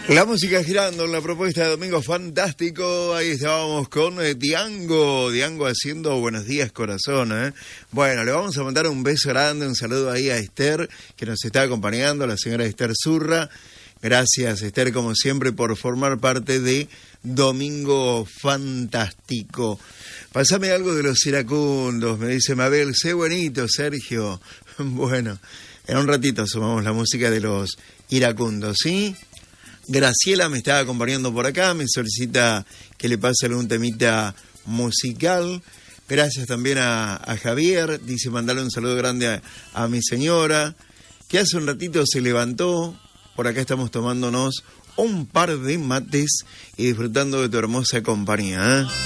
La música girando en la propuesta de Domingo Fantástico. Ahí estábamos con Diango haciendo Buenos Días Corazón. Bueno, le vamos a mandar un beso grande, un saludo ahí a Esther, que nos está acompañando, la señora Esther Zurra. Gracias, Esther, como siempre, por formar parte de Domingo Fantástico. Pásame algo de los iracundos, me dice Mabel. Sé bonito, Sergio. Bueno, en un ratito sumamos la música de los iracundos, ¿sí? Graciela me está acompañando por acá, me solicita que le pase algún temita musical. Gracias también a Javier, dice mandarle un saludo grande a mi señora, que hace un ratito se levantó. Por acá estamos tomándonos un par de mates y disfrutando de tu hermosa compañía, ¿eh?